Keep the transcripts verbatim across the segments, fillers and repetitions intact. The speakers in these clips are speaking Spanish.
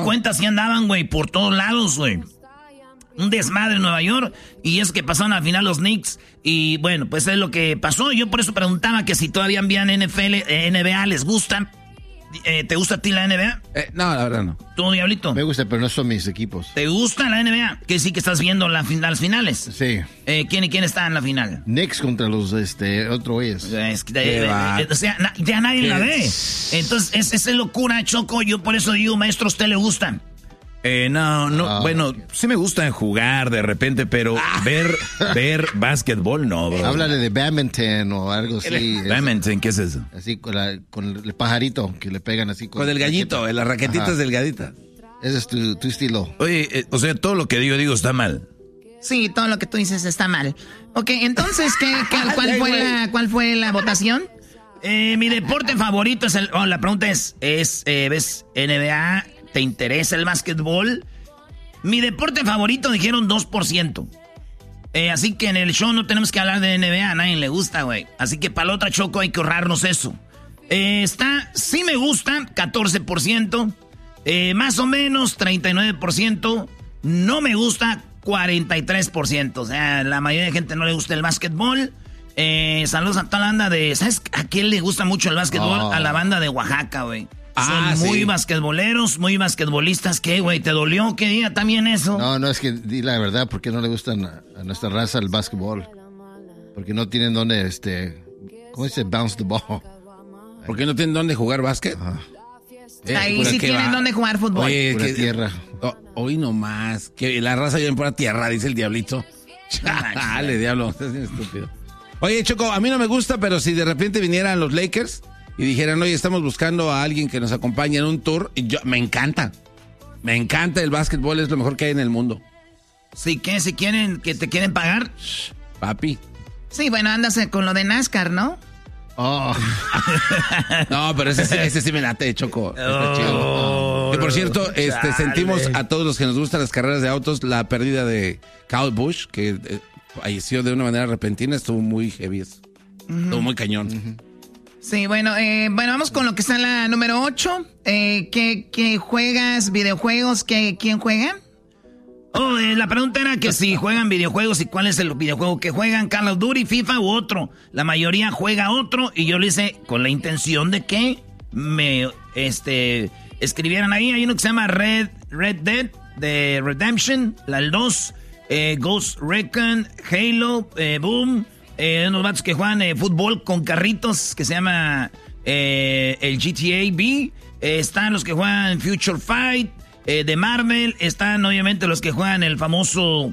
cuentas sí andaban, güey, por todos lados, güey. Un desmadre en Nueva York. Y es que pasaron al final los Knicks. Y bueno, pues es lo que pasó. Yo por eso preguntaba que si todavía envían N F L, eh, N B A, ¿les gusta? Eh, ¿Te gusta a ti la N B A? Eh, no, la verdad no. ¿Tú, Diablito? Me gusta, pero no son mis equipos. ¿Te gusta la N B A? Que sí que estás viendo la, las finales. Sí. Eh, ¿Quién y quién está en la final? Knicks contra los este otro güeyes. Es que, eh, eh, o sea, na, ya nadie ¿Qué? la ve. Entonces, es, esa es locura, Choco. Yo por eso digo, maestro, ¿a usted le gustan? Eh, no, no, ah. bueno, sí me gusta jugar de repente, pero ah. ver ver básquetbol no, bro. Háblale de badminton o algo así. ¿Badminton? ¿Qué es eso? Así con, la, con el pajarito que le pegan así. Con, con el gallito, raqueta. Las raquetitas Ajá. delgaditas. Ese es tu, tu estilo. Oye, eh, o sea, todo lo que digo, digo está mal. Sí, todo lo que tú dices está mal. Ok, entonces, ¿qué, qué, cuál, fue la, ¿cuál fue la votación? Eh, mi deporte favorito es el... Oh, la pregunta es, es eh, ¿ves N B A? ¿Te interesa el básquetbol? Mi deporte favorito dijeron dos por ciento. Eh, así que en el show no tenemos que hablar de N B A. A nadie le gusta, güey. Así que para la otra, Choco, hay que ahorrarnos eso. Eh, está, sí me gusta, catorce por ciento. Eh, más o menos, treinta y nueve por ciento. No me gusta, cuarenta y tres por ciento. O sea, la mayoría de gente no le gusta el básquetbol. Eh, saludos a toda la banda de... ¿Sabes a quién le gusta mucho el básquetbol? Oh. A la banda de Oaxaca, güey. Ah, Son muy sí. basquetboleros, muy basquetbolistas. ¿Qué, güey? ¿Te dolió? ¿Qué día también eso? No, no, es que di la verdad, ¿por qué no le gustan a, a nuestra raza el básquetbol? Porque no tienen dónde, este... ¿Cómo dice? Bounce the ball. ¿Por qué no tienen dónde jugar básquet? Eh, Ahí sí tienen va. dónde jugar fútbol. Oye, pura que, tierra. Oh, hoy nomás. Que la raza vive en pura tierra, dice el diablito. Dale, diablo. Estás bien estúpido. Oye, Choco, a mí no me gusta, pero si de repente vinieran los Lakers... y dijeran, oye, estamos buscando a alguien que nos acompañe en un tour. Y yo, me encanta. Me encanta el básquetbol, es lo mejor que hay en el mundo. Sí, ¿qué? Si quieren, que te quieren pagar. Shh, papi. Sí, bueno, andas con lo de NASCAR, ¿no? Oh. No, pero ese, ese sí me late, Choco. Está oh, chido. Que por cierto, este, dale. sentimos a todos los que nos gustan las carreras de autos la pérdida de Kyle Busch, que eh, falleció de una manera repentina. Estuvo muy heavy. Uh-huh. Estuvo muy cañón. Uh-huh. Sí, bueno, eh, bueno, vamos con lo que está en la número ocho. Eh, ¿qué, qué juegas? ¿Videojuegos? ¿Qué, ¿Quién juega? Oh, eh, la pregunta era que si juegan videojuegos y cuál es el videojuego que juegan, Call of Duty, FIFA u otro. La mayoría juega otro y yo lo hice con la intención de que me este, escribieran ahí. Hay uno que se llama Red, Red Dead de Redemption, la el dos, eh, Ghost Recon, Halo, eh, Boom. Eh, unos vatos que juegan eh, fútbol con carritos que se llama eh, el G T A V. Eh, están los que juegan Future Fight eh, de Marvel. Están obviamente los que juegan el famoso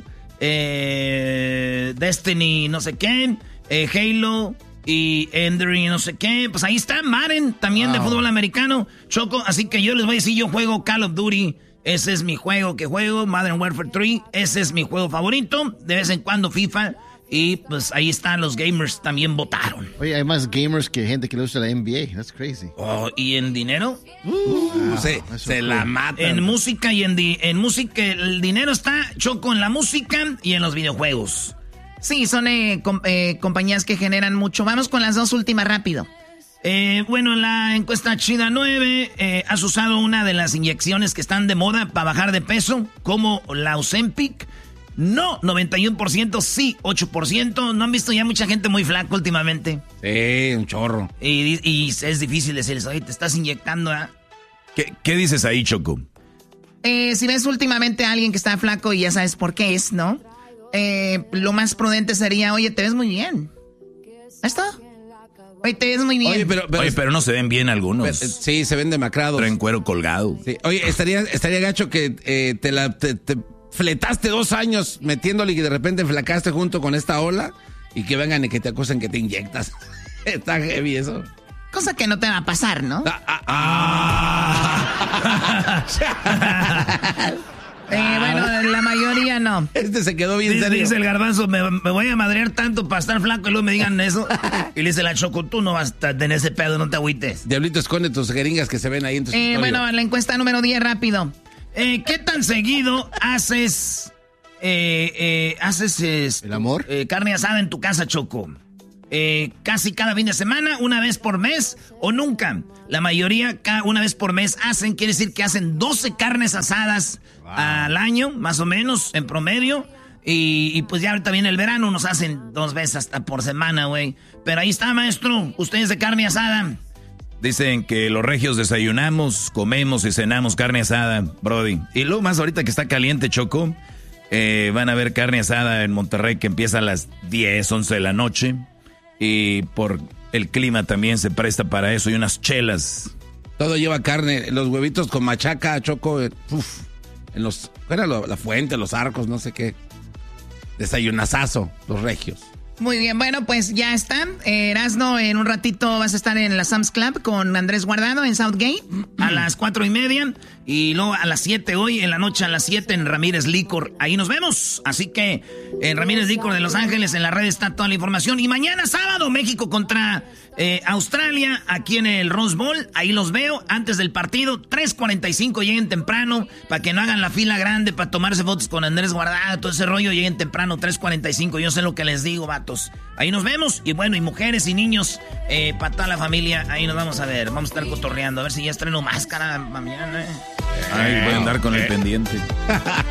eh, Destiny no sé qué, eh, Halo y Endery no sé qué. Pues ahí está Madden también wow. de fútbol americano, Choco. Así que yo les voy a decir, yo juego Call of Duty. Ese es mi juego que juego, Modern Warfare tres. Ese es mi juego favorito. De vez en cuando FIFA. Y pues ahí están los gamers, también votaron. Oye, hay más gamers que gente que le gusta la N B A. That's crazy. Oh, ¿y en dinero? Uh, wow, se se cool. la matan. En música y en, di- en música, el dinero está, Choco, en la música y en los videojuegos. Sí, son eh, com- eh, compañías que generan mucho. Vamos con las dos últimas rápido. Eh, bueno, en la encuesta China nueve, eh, ¿has usado una de las inyecciones que están de moda para bajar de peso? Como la Ozempic. No, noventa y uno por ciento, sí, ocho por ciento. ¿No han visto ya mucha gente muy flaca últimamente? Sí, un chorro. Y, y es difícil decirles, oye, te estás inyectando, ¿eh? ¿Qué, ¿Qué dices ahí, Choco? Eh, si ves últimamente a alguien que está flaco y ya sabes por qué es, ¿no? Eh, lo más prudente sería, oye, te ves muy bien. ¿Esto? Oye, te ves muy bien. Oye, pero, pero, oye, pero no se ven bien algunos. Pero, sí, se ven demacrados. Traen cuero colgado. Sí. Oye, estaría, estaría gacho que eh, te la... Te, te fletaste dos años metiéndole y de repente flacaste junto con esta ola y que vengan y que te acusen que te inyectas. Está heavy eso. Cosa que no te va a pasar, ¿no? Ah, ah, ah. eh, bueno, la mayoría no. Este se quedó bien dice, serio. Dice el garbanzo, me, me voy a madrear tanto para estar flaco y luego me digan eso. Y le dice la Choco, tú no vas a tener ese pedo, no te agüites. Diablito, esconde tus jeringas que se ven ahí en tu eh, Bueno, la encuesta número diez, rápido. Eh, ¿Qué tan seguido haces eh, eh, haces eh, el amor? Eh, carne asada en tu casa, Choco? eh, casi cada fin de semana, una vez por mes o nunca. La mayoría cada una vez por mes hacen, quiere decir que hacen doce carnes asadas wow. al año, más o menos, en promedio. Y, y pues ya ahorita viene el verano, nos hacen dos veces hasta por semana, güey. Pero ahí está, maestro, ustedes de carne asada. Dicen que los regios desayunamos, comemos y cenamos carne asada, brody. Y luego más ahorita que está caliente, Choco, eh, van a ver carne asada en Monterrey que empieza a las diez, once de la noche. Y por el clima también se presta para eso y unas chelas. Todo lleva carne, los huevitos con machaca, Choco, uf, en los, era la fuente, los arcos, no sé qué. Desayunazazo, los regios. Muy bien, bueno, pues ya está. Eh, Erasno, en un ratito vas a estar en la Sam's Club con Andrés Guardado en Southgate a las cuatro y media. Y luego a las siete hoy, en la noche a las siete en Ramírez Licor. Ahí nos vemos. Así que en Ramírez Licor de Los Ángeles, en la red está toda la información. Y mañana sábado, México contra eh, Australia, aquí en el Rose Bowl. Ahí los veo antes del partido. tres cuarenta y cinco, lleguen temprano para que no hagan la fila grande para tomarse fotos con Andrés Guardado. Todo ese rollo, lleguen temprano, tres cuarenta y cinco. Yo sé lo que les digo, vatos. Ahí nos vemos. Y bueno, y mujeres y niños, eh, para toda la familia, ahí nos vamos a ver. Vamos a estar cotorreando. A ver si ya estreno máscara mañana. Ay, voy a andar con el pendiente.